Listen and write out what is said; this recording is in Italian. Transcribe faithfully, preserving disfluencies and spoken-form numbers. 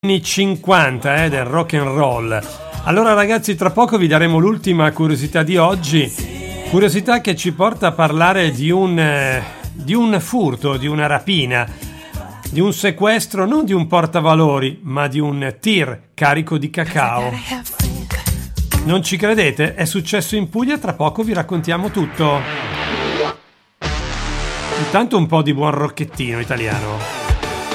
anni cinquanta eh, del rock and roll. Allora ragazzi, tra poco vi daremo l'ultima curiosità di oggi, curiosità che ci porta a parlare di un, eh, di un furto, di una rapina, di un sequestro, non di un portavalori, ma di un tir carico di cacao. Non ci credete? È successo in Puglia, tra poco vi raccontiamo tutto. Intanto un po' di buon rocchettino italiano.